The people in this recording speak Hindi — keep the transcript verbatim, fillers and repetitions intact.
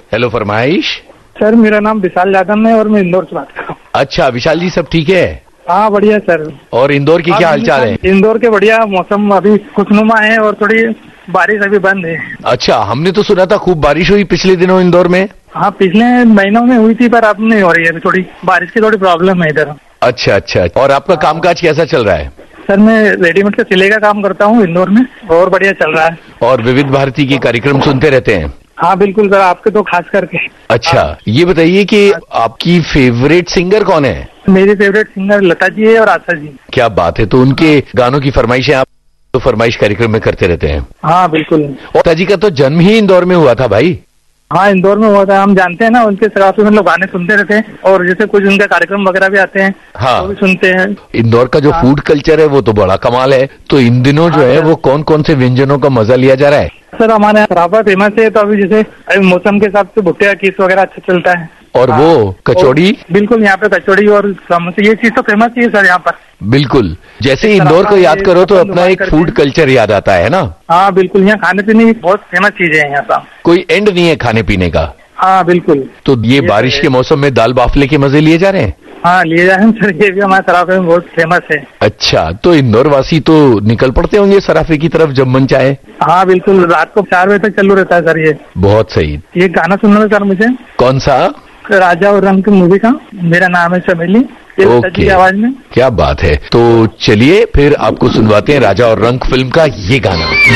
हेलो फरमाइश। सर मेरा नाम विशाल यादव है और मैं इंदौर से बात कर रहा हूँ। अच्छा विशाल जी, सब ठीक है? हाँ बढ़िया सर। और इंदौर की क्या हालचाल है? इंदौर के बढ़िया, मौसम अभी खुशनुमा है और थोड़ी बारिश अभी बंद है। अच्छा, हमने तो सुना था खूब बारिश हुई पिछले दिनों इंदौर में। हाँ पिछले महीनों में हुई थी पर अब नहीं हो रही है, थोड़ी बारिश की थोड़ी प्रॉब्लम है इधर। अच्छा अच्छा। और आपका कामकाज कैसा चल रहा है? सर मैं रेडीमेड का सिलाई का काम करता हूँ इंदौर में, और बढ़िया चल रहा है। और विविध भारती के कार्यक्रम सुनते रहते हैं? हाँ बिल्कुल सर, आपके तो खास करके। अच्छा, ये बताइए कि आपकी फेवरेट सिंगर कौन है? मेरी फेवरेट सिंगर लता जी है और आशा जी। क्या बात है, तो उनके गानों की फरमाइशें आप तो फरमाइश कार्यक्रम में करते रहते हैं? हाँ बिल्कुल। और लता जी का तो जन्म ही इंदौर में हुआ था भाई। हाँ इंदौर में हुआ था, हम जानते हैं ना, उनके सराफे में लोग गाने सुनते रहते हैं और जैसे कुछ उनके कार्यक्रम वगैरह भी आते हैं। हाँ वो भी सुनते हैं। इंदौर का जो हाँ। फूड कल्चर है वो तो बड़ा कमाल है। तो इन दिनों जो हाँ, है वो कौन कौन से व्यंजनों का मजा लिया जा रहा है? सर हमारे यहाँ सराफा फेमस है, तो अभी जैसे अभी मौसम के हिसाब से भुट्टे का कीस वगैरह अच्छा चलता है। और हाँ, वो कचौड़ी? बिल्कुल, यहाँ पे कचौड़ी और समोसे ये चीज तो फेमस ही है सर यहाँ पर। बिल्कुल, जैसे इंदौर को याद करो तो अपना एक फूड कल्चर याद आता है ना। हाँ बिल्कुल, यहाँ खाने पीने की बहुत फेमस चीजें हैं यहाँ पर, कोई एंड नहीं है खाने पीने का। हाँ बिल्कुल। तो ये, ये बारिश के मौसम में दाल बाफले के मजे लिए जा रहे हैं? हाँ लिए जा रहे हैं सर, ये भी हमारे सराफे में बहुत फेमस है। अच्छा, तो इंदौर वासी तो निकल पड़ते होंगे सराफे की तरफ जब मन चाहे? हाँ बिल्कुल, रात को चार बजे तक चालू रहता है सर ये। बहुत सही। ये गाना सुनना है सर मुझे। कौन सा? राजा और रंग की मूवी का, मेरा नाम है चमेली, ओके, आवाज में। क्या बात है। तो चलिए फिर आपको सुनवाते हैं राजा और रंग फिल्म का ये गाना।